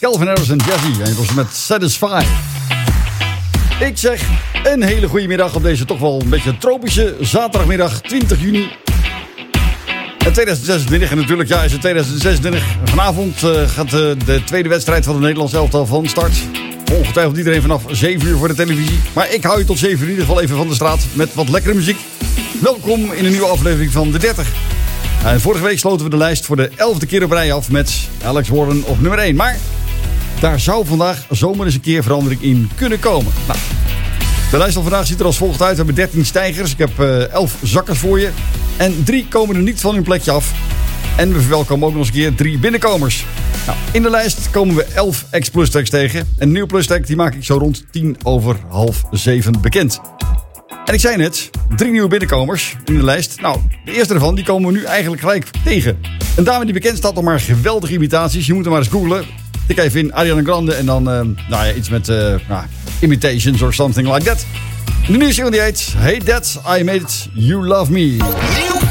Calvin Harris en Jazzy. En het was met Satisfy. Ik zeg een hele goede middag op deze toch wel een beetje tropische zaterdagmiddag 20 juni. En 2026 en natuurlijk, ja, is het 2026. Vanavond gaat de tweede wedstrijd van het Nederlands elftal van start. Ongetwijfeld iedereen vanaf 7 uur voor de televisie. Maar ik hou je tot 7 uur in ieder geval even van de straat met wat lekkere muziek. Welkom in een nieuwe aflevering van De 30. En vorige week sloten we de lijst voor de 11e keer op rij af met Alex Warren op nummer 1. Maar daar zou vandaag zomaar eens een keer verandering in kunnen komen. Nou, de lijst van vandaag ziet er als volgt uit. We hebben 13 stijgers. Ik heb 11 zakkers voor je. En 3 komen er niet van hun plekje af. En we verwelkomen ook nog eens een keer 3 binnenkomers. Nou, in de lijst komen we 11 ex-plus tracks tegen. En een nieuwe plus track die maak ik zo rond 6:10 bekend. En ik zei net, 3 nieuwe binnenkomers in de lijst. Nou, de eerste ervan die komen we nu eigenlijk gelijk tegen. Een dame die bekend staat om haar geweldige imitaties. Je moet hem maar eens googlen. Tik even in Ariana Grande en dan iets met imitations or something like that. De nieuwe single die heet Hey Dad, I Made It, You Love Me.